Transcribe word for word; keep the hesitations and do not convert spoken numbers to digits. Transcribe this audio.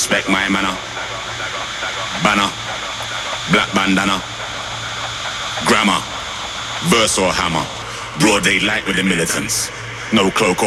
respect my manner. Banner, black bandana, grammar, verse or hammer. Broad daylight with the militants. No cloak or